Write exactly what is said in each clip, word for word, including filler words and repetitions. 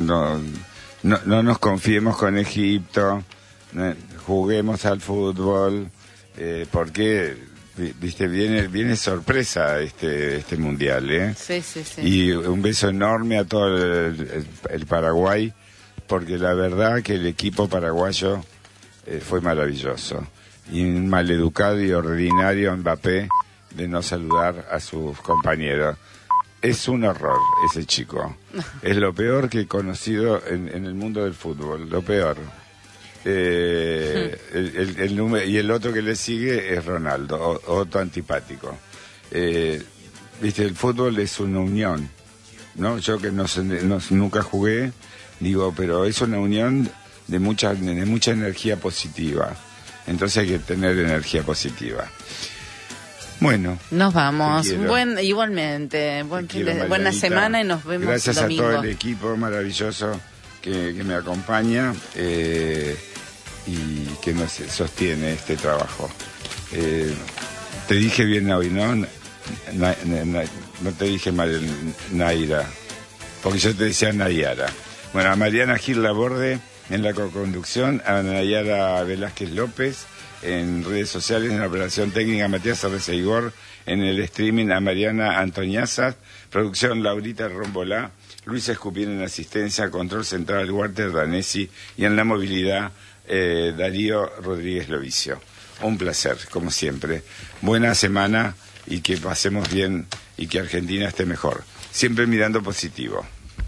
no, no, no nos confiemos con Egipto, no, juguemos al fútbol, eh, porque, viste, viene, viene sorpresa este, este mundial, ¿eh? Sí, sí, sí. Y un beso enorme a todo el, el, el Paraguay, porque la verdad que el equipo paraguayo eh, fue maravilloso. Y un maleducado y ordinario Mbappé de no saludar a sus compañeros. Es un horror ese chico. Es lo peor que he conocido en, en el mundo del fútbol, lo peor. Eh, el, el, el número, y el otro que le sigue es Ronaldo, o, otro antipático. Eh, Viste, el fútbol es una unión, ¿no? Yo que no, no nunca jugué, digo, pero es una unión de mucha, de mucha energía positiva. Entonces hay que tener energía positiva. Bueno, nos vamos. Buen, igualmente, buen quiero, de, buena semana y nos vemos Gracias domingo. a todo el equipo maravilloso que, que me acompaña eh, y que nos sostiene este trabajo. Eh, te dije bien hoy, ¿no? Na, na, na, no te dije mal, Naira, porque yo te decía Nayara. Bueno, a Mariana Gil Laborde en la coconducción, a Nayara Velázquez López en redes sociales, en la operación técnica Matías Arreceigor, en el streaming a Mariana Antoniazas, producción Laurita Rombolá, Luis Escupín en asistencia, control central Walter Danesi y en la movilidad eh, Darío Rodríguez Lovicio. Un placer, como siempre. Buena semana y que pasemos bien y que Argentina esté mejor. Siempre mirando positivo.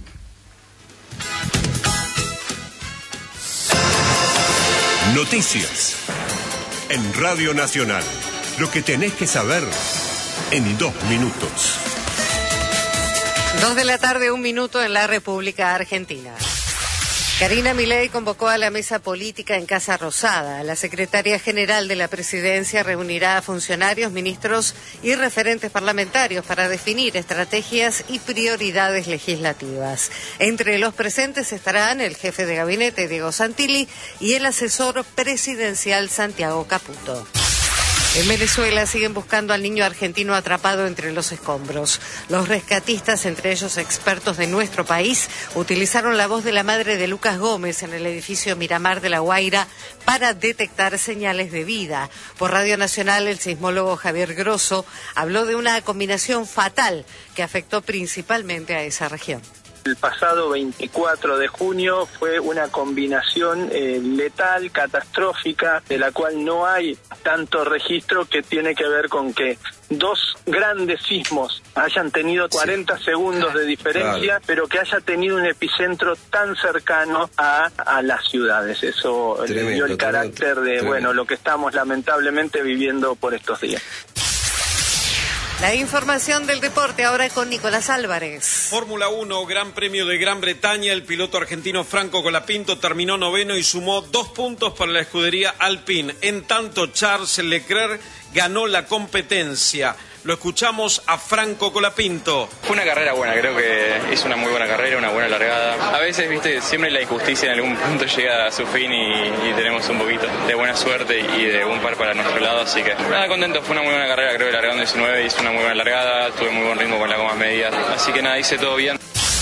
Noticias en Radio Nacional. Lo que tenés que saber en dos minutos. Dos de la tarde, un minuto en la República Argentina. Karina Milei convocó a la mesa política en Casa Rosada. La secretaria general de la presidencia reunirá a funcionarios, ministros y referentes parlamentarios para definir estrategias y prioridades legislativas. Entre los presentes estarán el jefe de gabinete, Diego Santilli, y el asesor presidencial, Santiago Caputo. En Venezuela siguen buscando al niño argentino atrapado entre los escombros. Los rescatistas, entre ellos expertos de nuestro país, utilizaron la voz de la madre de Lucas Gómez en el edificio Miramar de La Guaira para detectar señales de vida. Por Radio Nacional, el sismólogo Javier Grosso habló de una combinación fatal que afectó principalmente a esa región. El pasado veinticuatro de junio fue una combinación eh, letal, catastrófica, de la cual no hay tanto registro, que tiene que ver con que dos grandes sismos hayan tenido cuarenta sí. segundos de diferencia, claro, pero que haya tenido un epicentro tan cercano a, a las ciudades. Eso tremendo, le dio el carácter de, tremendo. bueno, lo que estamos lamentablemente viviendo por estos días. La información del deporte ahora con Nicolás Álvarez. Fórmula uno, Gran Premio de Gran Bretaña. El piloto argentino Franco Colapinto terminó noveno y sumó dos puntos para la escudería Alpine. En tanto, Charles Leclerc ganó la competencia. Lo escuchamos a Franco Colapinto. Fue una carrera buena, creo que hizo una muy buena carrera, una buena largada. A veces, viste, siempre la injusticia en algún punto llega a su fin y, y tenemos un poquito de buena suerte y de un par para nuestro lado, así que nada, contento. Fue una muy buena carrera, creo que largando diecinueve, hizo una muy buena largada, tuve muy buen ritmo con las gomas medias, así que nada, hice todo bien.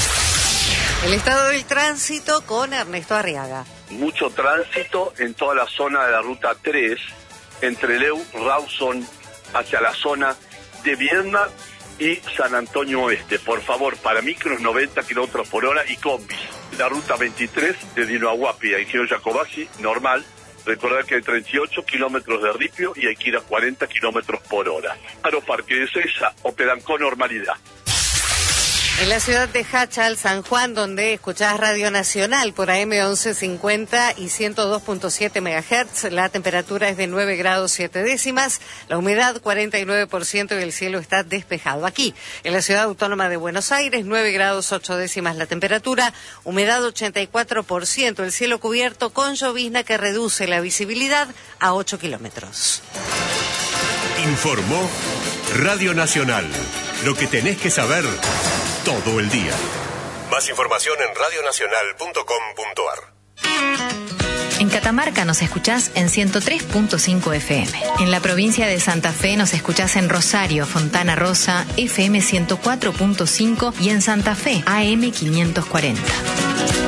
El estado del tránsito con Ernesto Arriaga. Mucho tránsito en toda la zona de la ruta tres, entre Leu, Rawson, hacia la zona de Viedma y San Antonio Oeste. Por favor, para micros noventa kilómetros por hora y combis. La ruta veintitrés de Dinoahuapi a Ingeniero Jacobacci, normal. Recordar que hay treinta y ocho kilómetros de ripio y hay que ir a cuarenta kilómetros por hora. Aeroparque de Seiza operan con normalidad. En la ciudad de Hachal, San Juan, donde escuchás Radio Nacional por A M once cincuenta y ciento dos punto siete megahertz, la temperatura es de nueve grados siete décimas, la humedad cuarenta y nueve por ciento y el cielo está despejado. Aquí, en la ciudad autónoma de Buenos Aires, nueve grados ocho décimas la temperatura, humedad ochenta y cuatro por ciento, el cielo cubierto con llovizna que reduce la visibilidad a ocho kilómetros. Informó Radio Nacional. Lo que tenés que saber todo el día. Más información en radio nacional punto com punto a r. En Catamarca nos escuchás en ciento tres punto cinco F M. En la provincia de Santa Fe nos escuchás en Rosario, Fontana Rosa, F M ciento cuatro punto cinco y en Santa Fe, A M quinientos cuarenta.